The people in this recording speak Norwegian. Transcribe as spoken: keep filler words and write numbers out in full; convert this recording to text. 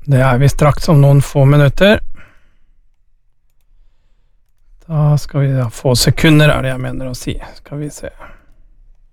Det er vi straks om noen få minutter. Da skal vi da få sekunder, er det jeg mener å si. Skal vi se.